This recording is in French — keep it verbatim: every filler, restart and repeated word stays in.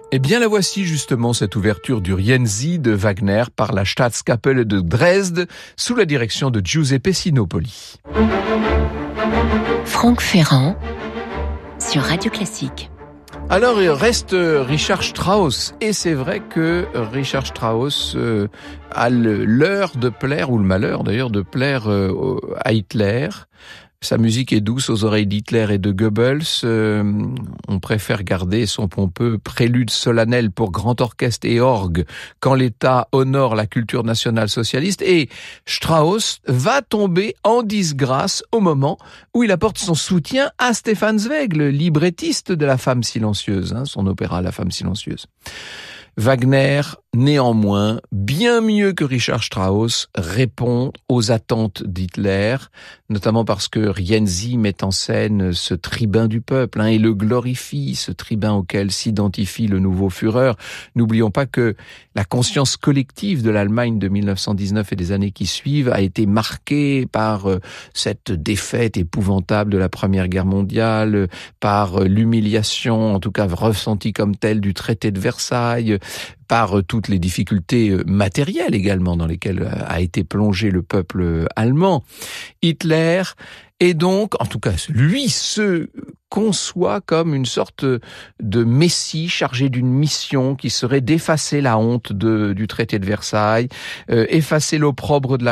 Eh bien la voici justement, cette ouverture du Rienzi de Wagner par la Staatskapelle de Dresde sous la direction de Giuseppe Sinopoli. Franck Ferrand sur Radio Classique. Alors il reste Richard Strauss, et c'est vrai que Richard Strauss euh, a le, l'heure de plaire, ou le malheur d'ailleurs de plaire euh, à Hitler. Sa musique est douce aux oreilles d'Hitler et de Goebbels. Euh, on préfère garder son pompeux prélude solennel pour grand orchestre et orgue quand l'État honore la culture nationale socialiste. Et Strauss va tomber en disgrâce au moment où il apporte son soutien à Stefan Zweig, le librettiste de La Femme silencieuse, hein, son opéra La Femme silencieuse. Wagner, néanmoins, bien mieux que Richard Strauss, répond aux attentes d'Hitler, notamment parce que Rienzi met en scène ce tribun du peuple hein, et le glorifie, ce tribun auquel s'identifie le nouveau Führer. N'oublions pas que la conscience collective de l'Allemagne de mille neuf cent dix-neuf et des années qui suivent a été marquée par euh, cette défaite épouvantable de la Première Guerre mondiale, par euh, l'humiliation, en tout cas ressentie comme telle, du traité de Versailles, par toutes les difficultés matérielles également dans lesquelles a été plongé le peuple allemand. Hitler est donc, en tout cas, lui se conçoit comme une sorte de messie chargé d'une mission qui serait d'effacer la honte de, du traité de Versailles, euh, effacer l'opprobre de la